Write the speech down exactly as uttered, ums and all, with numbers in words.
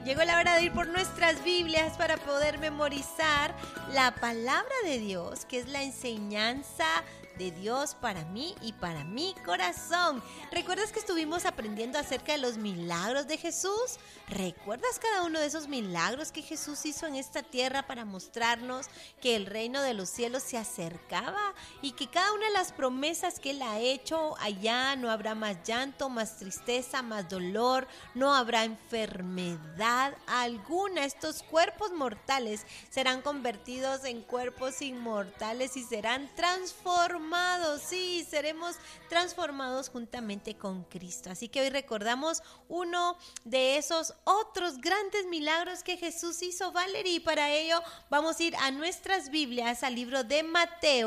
Llegó la hora de ir por nuestras Biblias para poder memorizar la palabra de Dios, que es la enseñanza de Dios para mí y para mi corazón. ¿Recuerdas que estuvimos aprendiendo acerca de los milagros de Jesús? ¿Recuerdas cada uno de esos milagros que Jesús hizo en esta tierra para mostrarnos que el reino de los cielos se acercaba y que cada una de las promesas que Él ha hecho allá no habrá más llanto, más tristeza, más dolor, no habrá enfermedad alguna? Estos cuerpos mortales serán convertidos en cuerpos inmortales y serán transformados. Sí, seremos transformados juntamente con Cristo. Así que hoy recordamos uno de esos otros grandes milagros que Jesús hizo, Valerie, y para ello vamos a ir a nuestras Biblias, al libro de Mateo.